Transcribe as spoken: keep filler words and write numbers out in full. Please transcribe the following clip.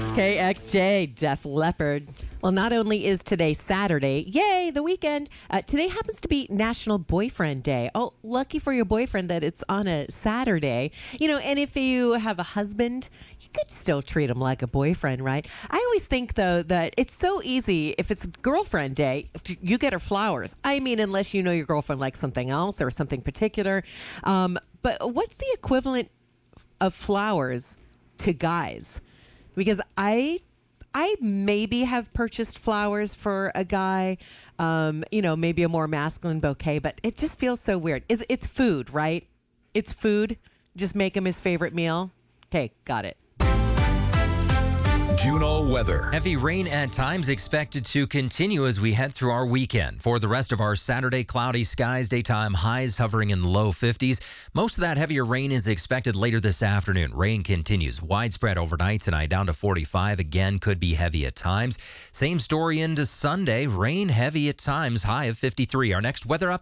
K X J, Def Leppard. Well, not only is today Saturday, yay, the weekend, uh, today happens to be National Boyfriend Day. Oh, lucky for your boyfriend that it's on a Saturday. You know, and if you have a husband, you could still treat him like a boyfriend, right? I always think, though, that it's so easy if it's Girlfriend Day, you get her flowers. I mean, unless you know your girlfriend likes something else or something particular. Um, but what's the equivalent of flowers to guys? Because I I maybe have purchased flowers for a guy, um, you know, maybe a more masculine bouquet, but it just feels so weird. It's, it's food, right? It's food. Just make him his favorite meal. Okay, got it. Juno weather. Heavy rain at times expected to continue as we head through our weekend. For the rest of our Saturday, cloudy skies, daytime highs hovering in the low fifties. Most of that heavier rain is expected later this afternoon. Rain continues widespread overnight tonight down to forty-five. Again, could be heavy at times. Same story into Sunday. Rain heavy at times, high of fifty-three. Our next weather up.